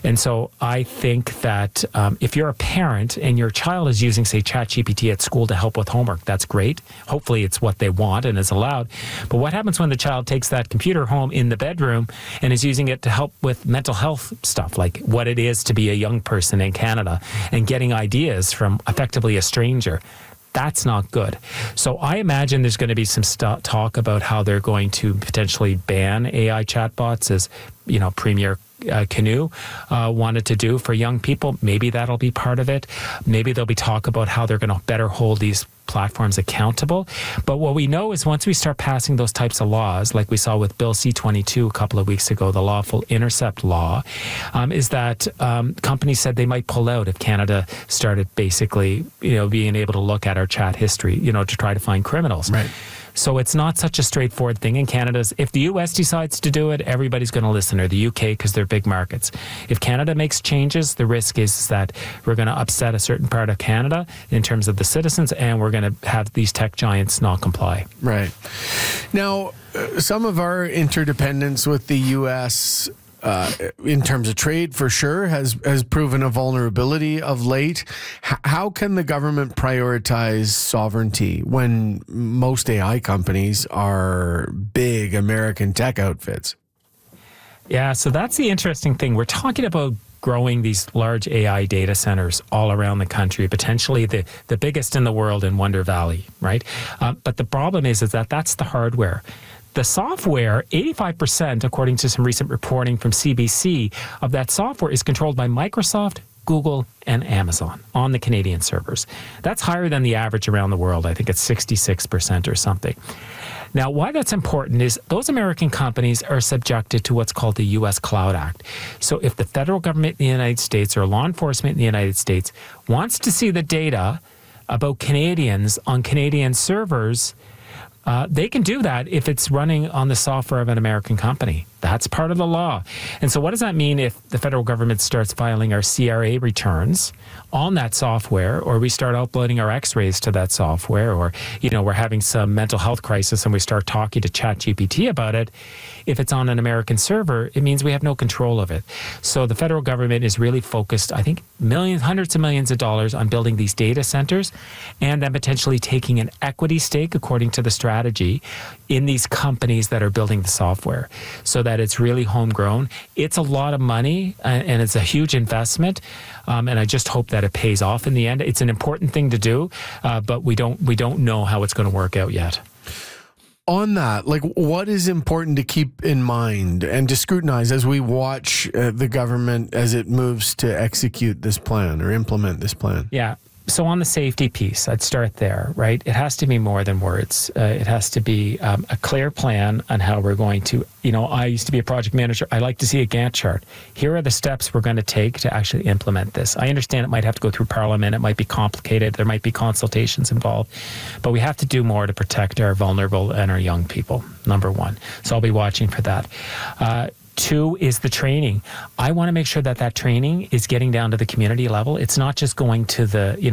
And so I think that if you're a parent and your child is using, say, ChatGPT at school to help with homework, that's great. Hopefully it's what they want and is allowed. But what happens when the child takes that computer home in the bedroom and is using it to help with mental health stuff, like what it is to be a young person in Canada and getting ideas from effectively a stranger? That's not good. So I imagine there's going to be some talk about how they're going to potentially ban AI chatbots, as Premier Canoe wanted to do for young people. Maybe that'll be part of it. Maybe there'll be talk about how they're going to better hold these platforms accountable. But what we know is once we start passing those types of laws, like we saw with Bill C-22 a couple of weeks ago, the lawful intercept law, is that companies said they might pull out if Canada started basically, being able to look at our chat history, to try to find criminals. Right. So it's not such a straightforward thing in Canada. If the US decides to do it, everybody's going to listen, or the UK, because they're big markets. If Canada makes changes, the risk is that we're going to upset a certain part of Canada in terms of the citizens, and we're going to have these tech giants not comply. Right. Now, some of our interdependence with the US in terms of trade, for sure, has proven a vulnerability of late. How can the government prioritize sovereignty when most AI companies are big American tech outfits? Yeah, so that's the interesting thing. We're talking about growing these large AI data centers all around the country, potentially the biggest in the world in Wonder Valley, right? But the problem is that that's the hardware. The software, 85%, according to some recent reporting from CBC, of that software is controlled by Microsoft, Google, and Amazon on the Canadian servers. That's higher than the average around the world. I think it's 66% or something. Now, why that's important is those American companies are subjected to what's called the U.S. Cloud Act. So if the federal government in the United States or law enforcement in the United States wants to see the data about Canadians on Canadian servers, they can do that if it's running on the software of an American company. That's part of the law. And so what does that mean if the federal government starts filing our CRA returns on that software, or we start uploading our x-rays to that software, or, we're having some mental health crisis and we start talking to ChatGPT about it? If it's on an American server, it means we have no control of it. So the federal government is really focused, I think, hundreds of millions of dollars on building these data centers, and then potentially taking an equity stake, according to the strategy, in these companies that are building the software, so that it's really homegrown. It's a lot of money, and it's a huge investment, and I just hope that it pays off in the end. It's an important thing to do, but we don't know how it's going to work out yet. On that, what is important to keep in mind and to scrutinize as we watch the government as it moves to execute this plan or implement this plan? Yeah. So on the safety piece, I'd start there, right? It has to be more than words. It has to be a clear plan on how we're going to, I used to be a project manager. I like to see a Gantt chart. Here are the steps we're going to take to actually implement this. I understand it might have to go through Parliament. It might be complicated. There might be consultations involved. But we have to do more to protect our vulnerable and our young people, number one. So I'll be watching for that. Two is the training. I want to make sure that training is getting down to the community level. It's not just going to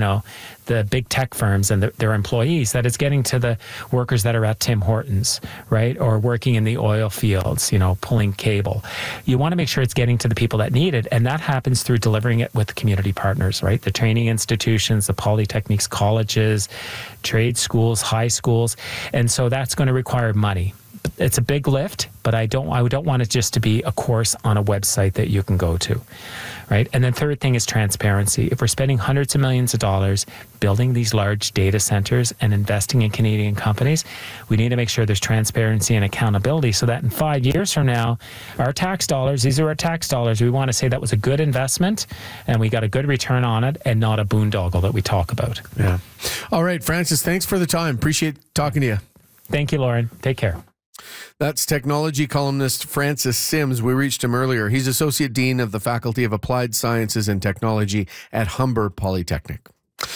the big tech firms and their employees, that it's getting to the workers that are at Tim Hortons, right? Or working in the oil fields, pulling cable. You want to make sure it's getting to the people that need it. And that happens through delivering it with community partners, right? The training institutions, the polytechnics, colleges, trade schools, high schools. And so that's going to require money. It's a big lift, but I don't want it just to be a course on a website that you can go to, right? And then third thing is transparency. If we're spending hundreds of millions of dollars building these large data centers and investing in Canadian companies, we need to make sure there's transparency and accountability, so that in 5 years from now, these are our tax dollars. We want to say that was a good investment and we got a good return on it, and not a boondoggle that we talk about. Yeah. All right, Francis, thanks for the time. Appreciate talking to you. Thank you, Lauren. Take care. That's technology columnist Francis Sims. We reached him earlier. He's Associate Dean of the Faculty of Applied Sciences and Technology at Humber Polytechnic.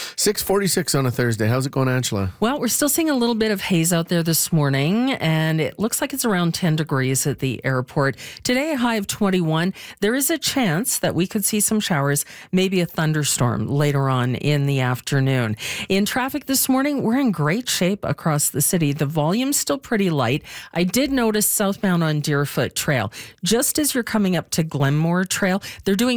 6:46 on a Thursday. How's it going, Angela? Well, we're still seeing a little bit of haze out there this morning, and it looks like it's around 10 degrees at the airport. Today, a high of 21. There is a chance that we could see some showers, maybe a thunderstorm later on in the afternoon. In traffic this morning, we're in great shape across the city. The volume's still pretty light. I did notice southbound on Deerfoot Trail, just as you're coming up to Glenmore Trail, they're doing